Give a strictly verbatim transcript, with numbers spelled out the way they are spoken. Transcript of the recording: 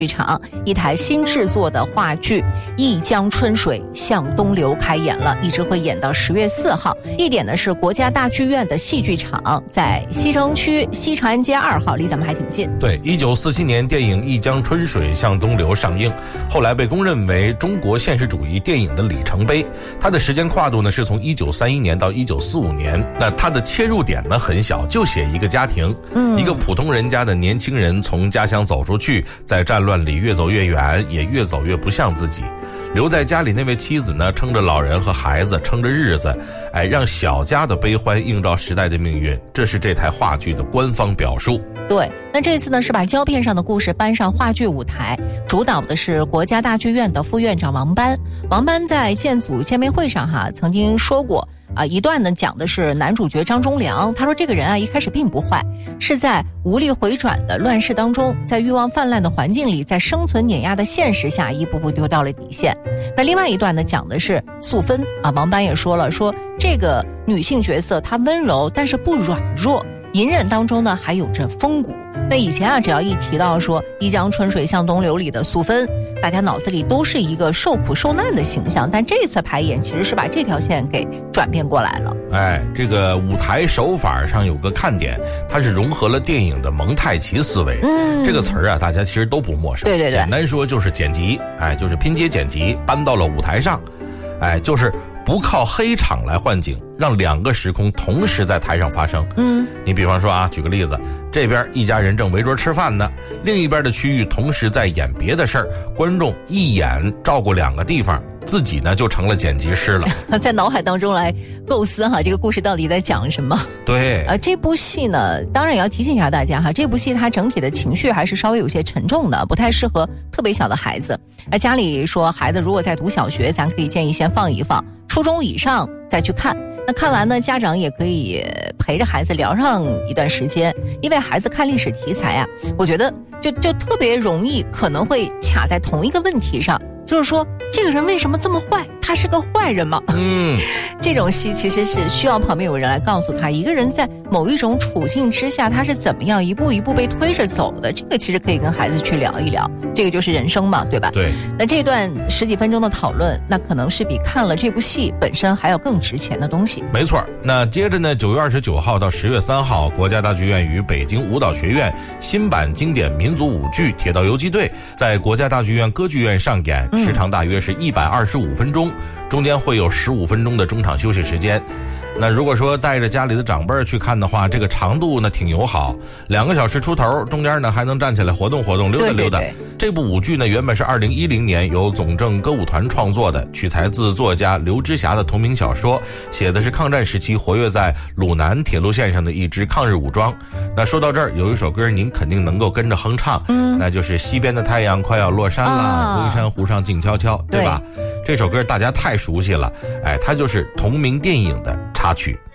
剧场一台新制作的话剧《一江春水向东流》开演了，一直会演到十月四号。地点呢是国家大剧院的戏剧场，在西城区西长安街二号，离咱们还挺近。 对，一九四七年电影《一江春水向东流》上映，后来被公认为中国现实主义电影的里程碑。它的时间跨度呢是从一九三一年到一九四五年，那它的切入点呢很小，就写一个家庭，嗯，一个普通人家的年轻人从家乡走出去，在战乱里越走越远，也越走越不像自己。留在家里那位妻子呢，撑着老人和孩子，撑着日子，哎，让小家的悲欢映照时代的命运，这是这台话剧的官方表述。 对，那这次呢是把胶片上的故事搬上话剧舞台，主导的是国家大剧院的副院长王班。王班在建组见面会上哈曾经说过啊，一段呢讲的是男主角张忠良，他说这个人啊一开始并不坏，是在无力回转的乱世当中，在欲望泛滥的环境里，在生存碾压的现实下，一步步丢到了底线。那另外一段呢讲的是素芬啊，王班也说了，说这个女性角色她温柔但是不软弱，隐忍当中呢还有着风骨。那以前啊只要一提到说一江春水向东流里的素芬，大家脑子里都是一个受苦受难的形象，但这次排演其实是把这条线给转变过来了。 哎，这个舞台手法上有个看点，它是融合了电影的蒙太奇思维。嗯，这个词儿啊大家其实都不陌生。 对对对， 简单说就是剪辑，哎，就是拼接剪辑搬到了舞台上，哎，就是不靠黑场来换景，让两个时空同时在台上发生。嗯，你比方说啊，举个例子，这边一家人正围桌吃饭呢，另一边的区域同时在演别的事儿，观众一眼照顾两个地方，自己呢就成了剪辑师了。 在脑海当中来构思哈，这个故事到底在讲什么？ 对， 呃，这部戏呢，当然也要提醒一下大家哈，这部戏它整体的情绪还是稍微有些沉重的，不太适合特别小的孩子。而家里说孩子如果在读小学，咱可以建议先放一放，初中以上再去看。那看完呢，家长也可以陪着孩子聊上一段时间，因为孩子看历史题材啊，我觉得就就特别容易可能会卡在同一个问题上，就是说这个人为什么这么坏？他是个坏人吗？嗯，这种戏其实是需要旁边有人来告诉他，一个人在某一种处境之下，他是怎么样一步一步被推着走的。这个其实可以跟孩子去聊一聊，这个就是人生嘛，对吧？ 对。 那这段十几分钟的讨论，那可能是比看了这部戏本身还要更值钱的东西。 没错。那接着呢，九月二十九号到十月三号，国家大剧院与北京舞蹈学院新版经典民族舞剧《铁道游击队》在国家大剧院歌剧院上演，时长大约是一百二十五分钟。中间会有十五分钟的中场休息时间。那如果说带着家里的长辈去看的话，这个长度呢挺友好，两个小时出头，中间呢还能站起来活动活动，溜达溜达。对对对，这部舞剧呢原本是二零一零年由总政歌舞团创作的，取材自作家刘知霞的同名小说，写的是抗战时期活跃在鲁南铁路线上的一支抗日武装。那说到这儿，有一首歌您肯定能够跟着哼唱，嗯，那就是西边的太阳快要落山了，微山湖上静悄悄，对吧？对，这首歌大家太熟悉了，哎，它就是同名电影的插曲。